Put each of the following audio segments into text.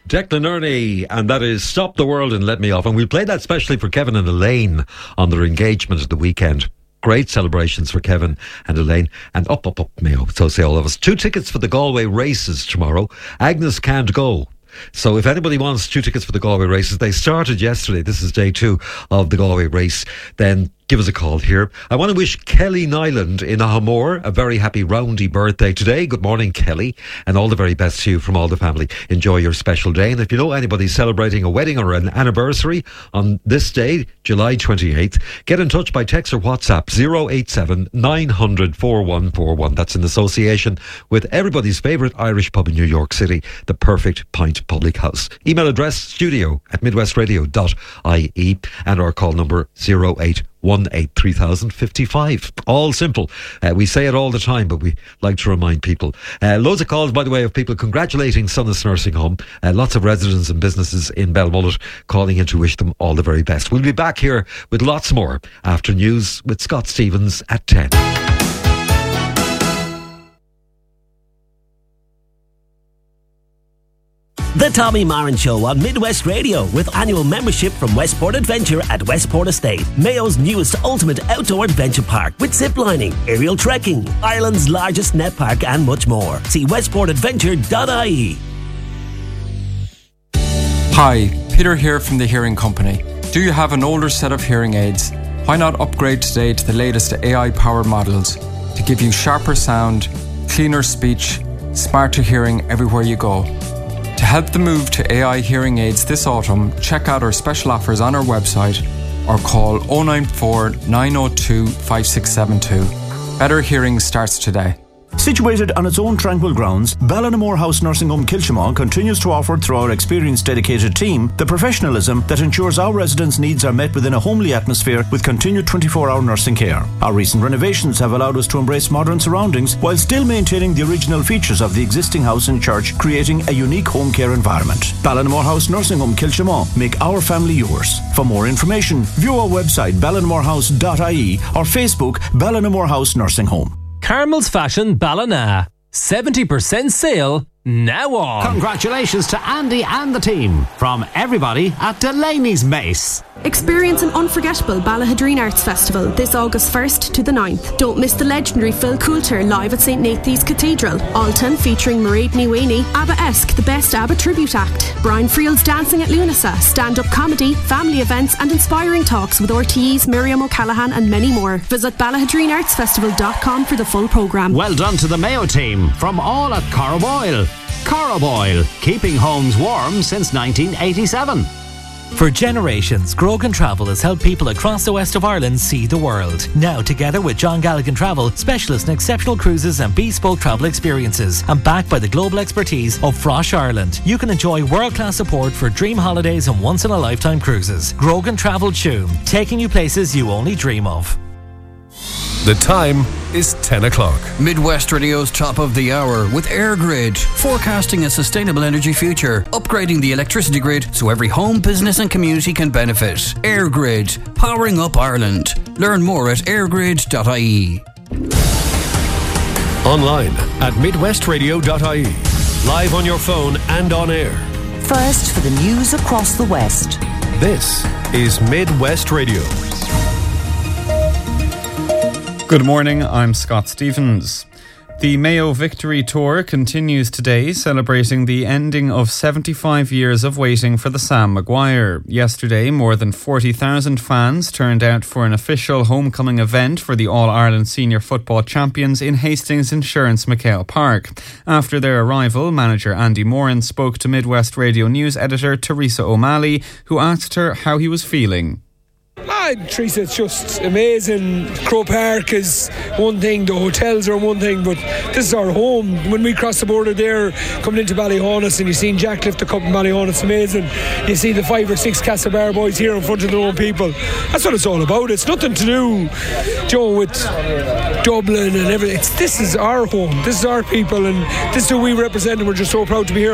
Declan Ernie, and that is Stop the World and Let Me Off. And we played that specially for Kevin and Elaine on their engagement at the weekend. Great celebrations for Kevin and Elaine. And up, Mayo. So say all of us. 2 tickets for the Galway races tomorrow. Agnes can't go. So if anybody wants 2 tickets for the Galway races, they started yesterday. This is day 2 of the Galway race. Then give us a call here. I want to wish Kelly Nyland in Ahamore a very happy roundy birthday today. Good morning, Kelly, and all the very best to you from all the family. Enjoy your special day. And if you know anybody celebrating a wedding or an anniversary on this day, July 28th, get in touch by text or WhatsApp 087 900 4141. That's in association with everybody's favourite Irish pub in New York City, the Perfect Pint Public House. Email address studio@midwestradio.ie and our call number 0818355. All simple. We say it all the time, but we like to remind people. Loads of calls, by the way, of people congratulating Sunnis Nursing Home. Lots of residents and businesses in Belmullet calling in to wish them all the very best. We'll be back here with lots more after news with Scott Stevens at 10. The Tommy Marin Show on Midwest Radio, with annual membership from Westport Adventure at Westport Estate, Mayo's newest ultimate outdoor adventure park, with ziplining, aerial trekking, Ireland's largest net park, and much more. See westportadventure.ie. Hi, Peter here from the Hearing Company. Do you have an older set of hearing aids? Why not upgrade today to the latest AI-powered models to give you sharper sound, cleaner speech, smarter hearing everywhere you go? To help the move to AI hearing aids this autumn, check out our special offers on our website or call 094 902 5672. Better hearing starts today. Situated on its own tranquil grounds, Ballinamore House Nursing Home Kilshamon continues to offer, through our experienced dedicated team, the professionalism that ensures our residents' needs are met within a homely atmosphere with continued 24-hour nursing care. Our recent renovations have allowed us to embrace modern surroundings while still maintaining the original features of the existing house and church, creating a unique home care environment. Ballinamore House Nursing Home Kilshamon. Make our family yours. For more information, view our website ballinmorehouse.ie or Facebook Ballinamore House Nursing Home. Carmel's Fashion Ballina. 70% sale now on. Congratulations to Andy and the team from everybody at Delaney's Mace. Experience an unforgettable Ballahadreen Arts Festival this August 1st to the 9th. Don't miss the legendary Phil Coulter live at St. Nathan's Cathedral. Alton featuring Mairead Ní ABBA-esque, the best ABBA tribute act. Brian Friel's Dancing at Lunasa, stand-up comedy, family events and inspiring talks with RTE's Miriam O'Callaghan and many more. Visit BallahadreenArtsFestival.com for the full programme. Well done to the Mayo team from all at Corroboyle. Corroboyle, keeping homes warm since 1987. For generations, Grogan Travel has helped people across the west of Ireland see the world. Now, together with John Galligan Travel, specialists in exceptional cruises and bespoke travel experiences, and backed by the global expertise of Frosh Ireland, you can enjoy world-class support for dream holidays and once-in-a-lifetime cruises. Grogan Travel Tuam, taking you places you only dream of. The time is 10 o'clock. Midwest Radio's top of the hour with EirGrid, forecasting a sustainable energy future, upgrading the electricity grid so every home, business and community can benefit. EirGrid, powering up Ireland. Learn more at airgrid.ie. Online at midwestradio.ie. Live on your phone and on air. First for the news across the West. This is Midwest Radio. Good morning, I'm Scott Stevens. The Mayo Victory Tour continues today, celebrating the ending of 75 years of waiting for the Sam Maguire. Yesterday, more than 40,000 fans turned out for an official homecoming event for the All-Ireland Senior Football Champions in Hastings Insurance McHale Park. After their arrival, manager Andy Moran spoke to Midwest Radio News editor Teresa O'Malley, who asked her how he was feeling. Teresa, it's just amazing. Croke Park is one thing, the hotels are one thing, but this is our home. When we cross the border there, coming into Ballyhonus, and you seen Jack lift the cup in Ballyhonus, it's amazing. You see the 5 or 6 Castlebar boys here in front of their own people. That's what it's all about. It's nothing to do, Joe, with Dublin and everything. This is our home. This is our people, and this is who we represent, and we're just so proud to be here.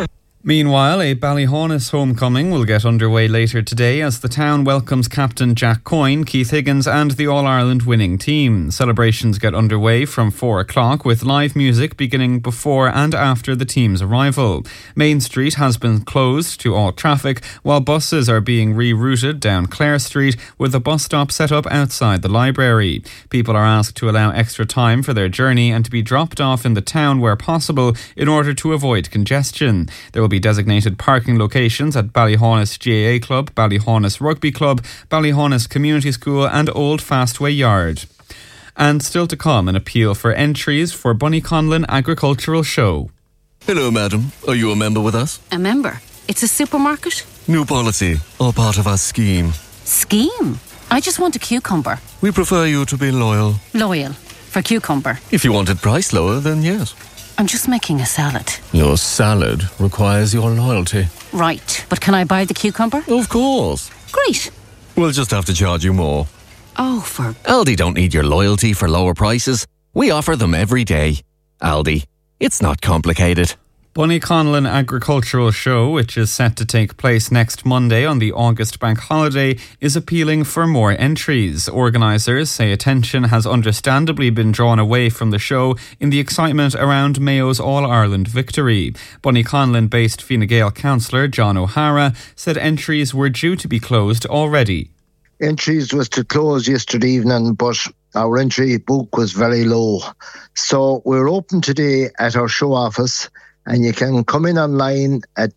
Meanwhile, a Ballyhaunis homecoming will get underway later today as the town welcomes captain Jack Coyne, Keith Higgins and the All-Ireland winning team. Celebrations get underway from 4 o'clock with live music beginning before and after the team's arrival. Main Street has been closed to all traffic while buses are being rerouted down Clare Street with a bus stop set up outside the library. People are asked to allow extra time for their journey and to be dropped off in the town where possible in order to avoid congestion. There will be designated parking locations at Ballyhaunis GAA Club, Ballyhaunis Rugby Club, Ballyhaunis Community School and Old Fastway Yard. And still to come, an appeal for entries for Bunnyconlon Agricultural Show. Hello, madam. Are you a member with us? A member? It's a supermarket? New policy, all part of our scheme. Scheme? I just want a cucumber. We prefer you to be loyal. Loyal? For cucumber? If you wanted price lower, then yes. I'm just making a salad. Your salad requires your loyalty. Right, but can I buy the cucumber? Of course. Great. We'll just have to charge you more. Oh, for... Aldi don't need your loyalty for lower prices. We offer them every day. Aldi, it's not complicated. Bunnyconlon Agricultural Show, which is set to take place next Monday on the August bank holiday, is appealing for more entries. Organisers say attention has understandably been drawn away from the show in the excitement around Mayo's All-Ireland victory. Bunnyconlon-based Fine Gael councillor John O'Hara said entries were due to be closed already. Entries was to close yesterday evening, but our entry book was very low. So we're open today at our show office, and you can come in online at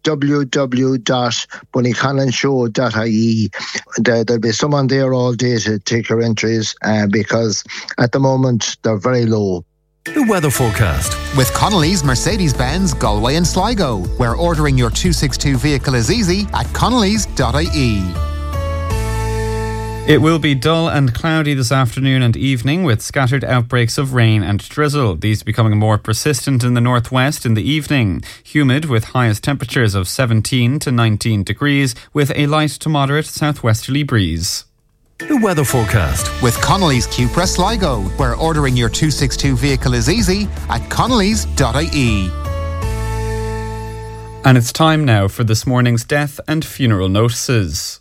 www.bunnyconlonshow.ie. There'll be someone there all day to take your entries because at the moment they're very low. The weather forecast with Connolly's Mercedes-Benz Galway and Sligo, where ordering your 262 vehicle is easy at connolly's.ie. It will be dull and cloudy this afternoon and evening with scattered outbreaks of rain and drizzle. These becoming more persistent in the northwest in the evening. Humid with highest temperatures of 17 to 19 degrees with a light to moderate southwesterly breeze. The weather forecast with Connolly's Cupra Sligo, where ordering your 262 vehicle is easy at connolly's.ie. And it's time now for this morning's death and funeral notices.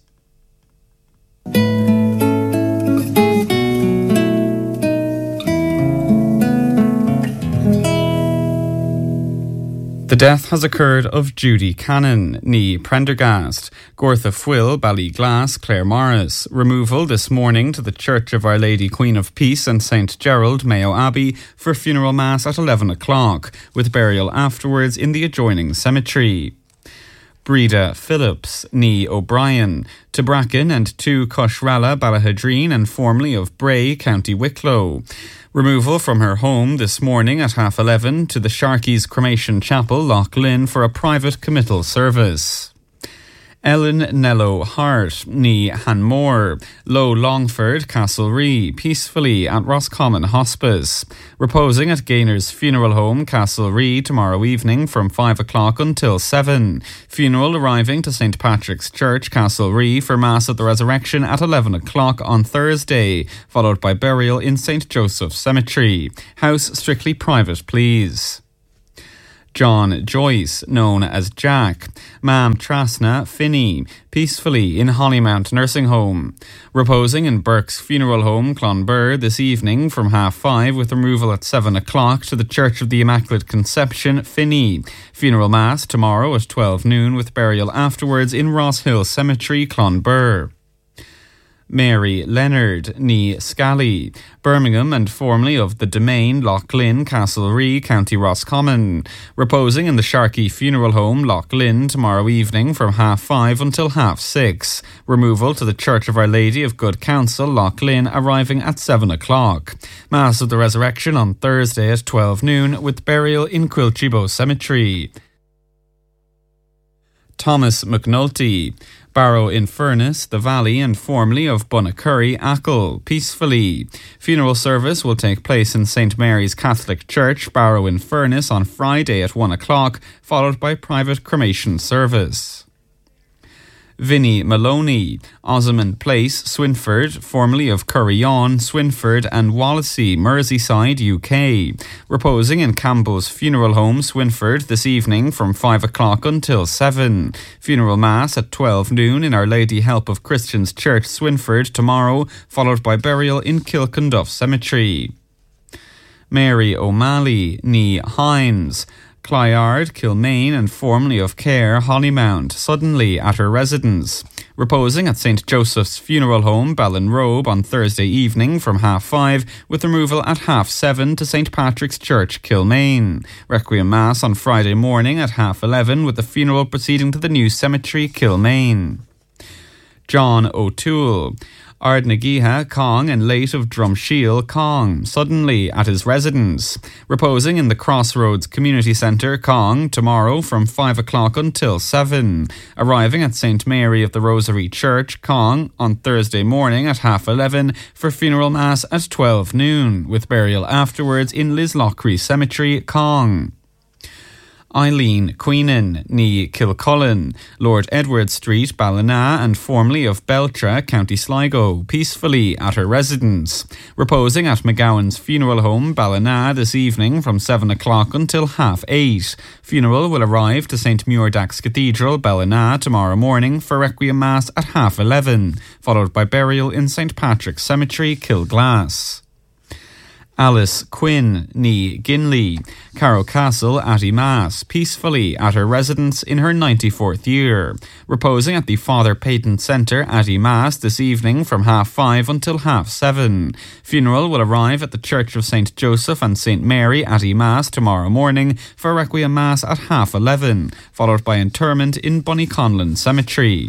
The death has occurred of Judy Cannon, ní Prendergast, Gortha Fwill, Ballyglass, Claire Morris. Removal this morning to the Church of Our Lady Queen of Peace and St Gerald, Mayo Abbey, for funeral mass at 11 o'clock, with burial afterwards in the adjoining cemetery. Breda Phillips, ní O'Brien, to Bracken and to Cushralla, Ballahadreen and formerly of Bray, County Wicklow. Removal from her home this morning at 11:30 to the Sharkeys Cremation Chapel, Loch Lynn, for a private committal service. Ellen Nello Hart, ní Hanmore, Low Longford, Castlerea, peacefully at Roscommon Hospice. Reposing at Gaynor's Funeral Home, Castlerea, tomorrow evening from 5 o'clock until 7. Funeral arriving to St Patrick's Church, Castlerea, for Mass at the Resurrection at 11 o'clock on Thursday, followed by burial in St Joseph's Cemetery. House strictly private, please. John Joyce, known as Jack, Mam Trasna Finney, peacefully in Hollymount Nursing Home. Reposing in Burke's Funeral Home, Clonbur, this evening from 5:30 with removal at 7 o'clock to the Church of the Immaculate Conception, Finney. Funeral Mass tomorrow at 12 noon with burial afterwards in Ross Hill Cemetery, Clonbur. Mary Leonard, ní Scally, Birmingham and formerly of the Domain, Loch Lynn, Castlerea, County Roscommon. Reposing in the Sharkey Funeral Home, Loch Lynn, tomorrow evening from 5:30 until 6:30. Removal to the Church of Our Lady of Good Counsel, Loch Lynn, arriving at 7 o'clock. Mass of the Resurrection on Thursday at 12 noon with burial in Quilchebo Cemetery. Thomas McNulty, Barrow in Furness, the Valley and formerly of Bunnacurry, Achill, peacefully. Funeral service will take place in St Mary's Catholic Church, Barrow in Furness on Friday at 1 o'clock, followed by private cremation service. Vinnie Maloney, Osmond Place, Swinford, formerly of Curryawn, Swinford and Wallasey, Merseyside, UK. Reposing in Campbell's Funeral Home, Swinford, this evening from 5 o'clock until 7. Funeral Mass at 12 noon in Our Lady Help of Christians Church, Swinford, tomorrow, followed by burial in Kilkenduff Cemetery. Mary O'Malley, née Hines, Clyard, Kilmaine and formerly of Care, Hollymount, suddenly at her residence. Reposing at St. Joseph's Funeral Home, Ballinrobe, on Thursday evening from 5:30, with removal at 7:30 to St. Patrick's Church, Kilmaine. Requiem Mass on Friday morning at 11:30, with the funeral proceeding to the new cemetery, Kilmaine. John O'Toole, Ardnagiha, Cong and late of Drumshiel, Cong, suddenly at his residence. Reposing in the Crossroads Community Centre, Cong, tomorrow from 5 o'clock until 7. Arriving at St. Mary of the Rosary Church, Cong, on Thursday morning at 11:30 for funeral mass at 12 noon, with burial afterwards in Lislochry Cemetery, Cong. Eileen Queenan, née Kilcullen, Lord Edward Street, Ballina, and formerly of Beltra, County Sligo, peacefully at her residence. Reposing at McGowan's Funeral Home, Ballina, this evening from 7 o'clock until 8:30. Funeral will arrive to St. Muirdax Cathedral, Ballina, tomorrow morning for Requiem Mass at 11:30, followed by burial in St. Patrick's Cemetery, Kilglass. Alice Quinn, née Ginley, Carrow Castle, Atty Mass, peacefully at her residence in her 94th year. Reposing at the Father Peyton Centre, Atty Mass, this evening from 5:30 until 7:30. Funeral will arrive at the Church of St. Joseph and St. Mary, Atty Mass, tomorrow morning for Requiem Mass at 11:30, followed by interment in Bunnyconlon Cemetery.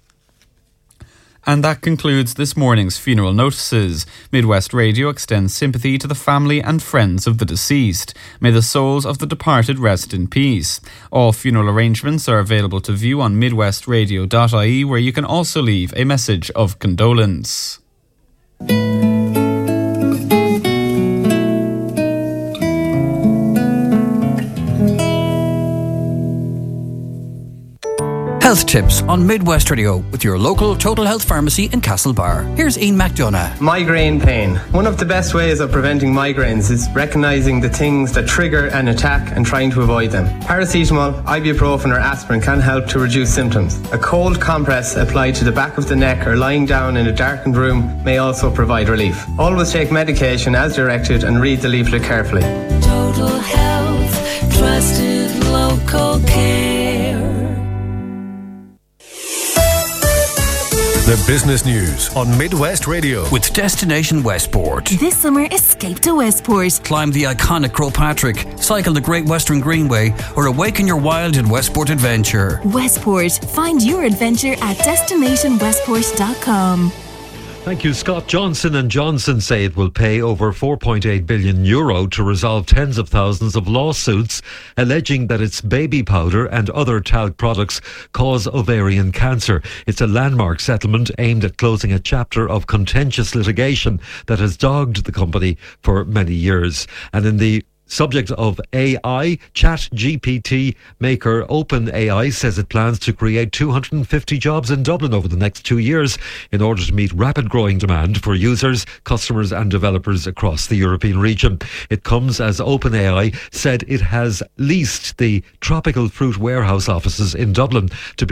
And that concludes this morning's funeral notices. Midwest Radio extends sympathy to the family and friends of the deceased. May the souls of the departed rest in peace. All funeral arrangements are available to view on midwestradio.ie, where you can also leave a message of condolence. Health tips on Midwest Radio with your local Total Health Pharmacy in Castlebar. Here's Ian McDonough. Migraine pain. One of the best ways of preventing migraines is recognising the things that trigger an attack and trying to avoid them. Paracetamol, ibuprofen or aspirin can help to reduce symptoms. A cold compress applied to the back of the neck or lying down in a darkened room may also provide relief. Always take medication as directed and read the leaflet carefully. Total Health, trusted local care. The business news on Midwest Radio. With Destination Westport. This summer, escape to Westport. Climb the iconic Croagh Patrick, cycle the Great Western Greenway, or awaken your wild in Westport Adventure. Westport. Find your adventure at destinationwestport.com. Thank you. Scott Johnson & Johnson say it will pay over €4.8 billion to resolve tens of thousands of lawsuits alleging that its baby powder and other talc products cause ovarian cancer. It's a landmark settlement aimed at closing a chapter of contentious litigation that has dogged the company for many years. And in the subject of AI, ChatGPT maker OpenAI says it plans to create 250 jobs in Dublin over the next 2 years in order to meet rapid growing demand for users, customers and developers across the European region. It comes as OpenAI said it has leased the Tropical Fruit warehouse offices in Dublin to